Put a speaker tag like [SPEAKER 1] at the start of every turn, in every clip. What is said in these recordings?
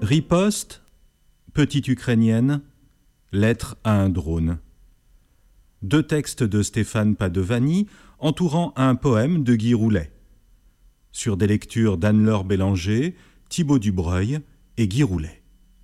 [SPEAKER 1] Riposte, petite ukrainienne, lettre à un drone. 2 textes de Stéphane Padovani entourant un poème de Guy Roulet. Sur des lectures d'Anne-Laure Bélanger, Thibaut Dubreuil et Guy Roulet.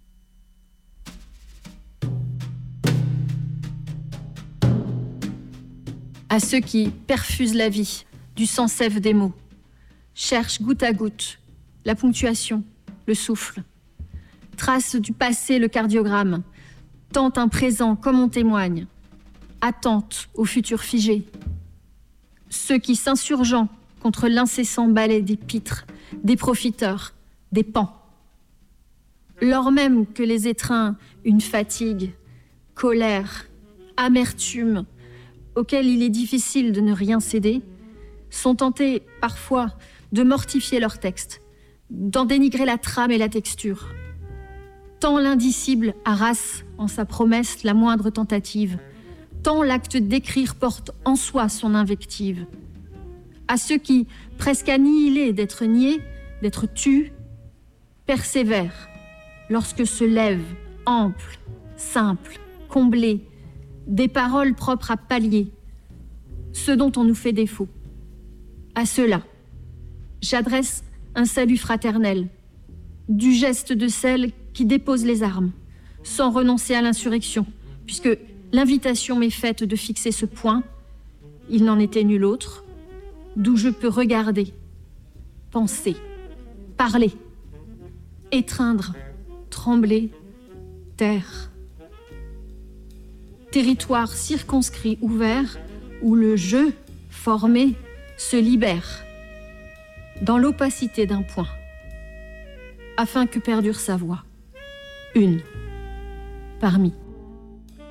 [SPEAKER 2] À ceux qui perfusent la vie du sang sève des mots, cherchent goutte à goutte la ponctuation, le souffle, tracent du passé le cardiogramme, tentent un présent comme on témoigne, attente au futur figé. Ceux qui s'insurgeant contre l'incessant balai des pitres, des profiteurs, des pans. Lors même que les étreint une fatigue, colère, amertume, auxquelles il est difficile de ne rien céder, sont tentés parfois de mortifier leur texte, d'en dénigrer la trame et la texture. Tant l'indicible harasse en sa promesse la moindre tentative, tant l'acte d'écrire porte en soi son invective. À ceux qui, presque annihilés d'être niés, d'être tus, persévèrent lorsque se lèvent, amples, simples, comblés, des paroles propres à pallier ce dont on nous fait défaut. À ceux-là, j'adresse un salut fraternel, du geste de celle qui dépose les armes, sans renoncer à l'insurrection, puisque l'invitation m'est faite de fixer ce point, il n'en était nul autre, d'où je peux regarder, penser, parler, étreindre, trembler, taire. Territoire circonscrit ouvert où le jeu formé se libère dans l'opacité d'un point, afin que perdure sa voix, une parmi